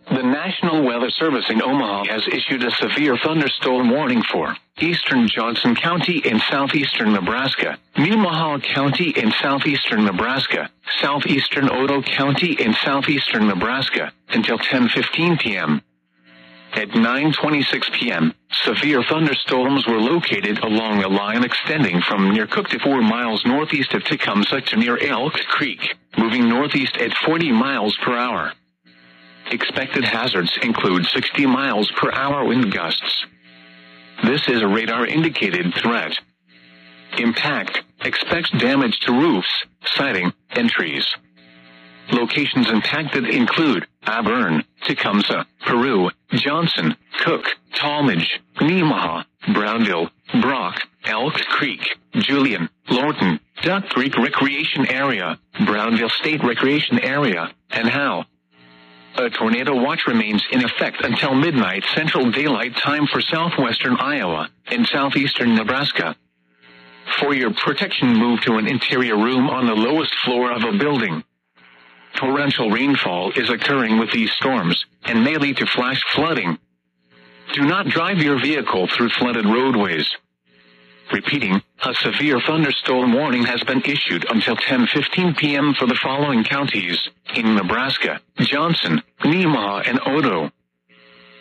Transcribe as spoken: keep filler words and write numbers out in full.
The National Weather Service in Omaha has issued a severe thunderstorm warning for eastern Johnson County in southeastern Nebraska, Nemaha County in southeastern Nebraska, southeastern Otoe County in southeastern Nebraska, until ten fifteen p.m. At nine twenty-six p.m., severe thunderstorms were located along a line extending from near Cook to four miles northeast of Tecumseh to near Elk Creek, moving northeast at forty miles per hour. Expected hazards include sixty miles per hour wind gusts. This is a radar-indicated threat. Impact: expects damage to roofs, siding, and trees. Locations impacted include Auburn, Tecumseh, Peru, Johnson, Cook, Tallmadge, Nemaha, Brownville, Brock, Elk Creek, Julian, Lorton, Duck Creek Recreation Area, Brownville State Recreation Area, and Howe. A tornado watch remains in effect until midnight Central Daylight Time for southwestern Iowa and southeastern Nebraska. For your protection, move to an interior room on the lowest floor of a building. Torrential rainfall is occurring with these storms and may lead to flash flooding. Do not drive your vehicle through flooded roadways. Repeating, a severe thunderstorm warning has been issued until ten fifteen p.m. for the following counties in Nebraska: Johnson, Nemaha, and Otoe.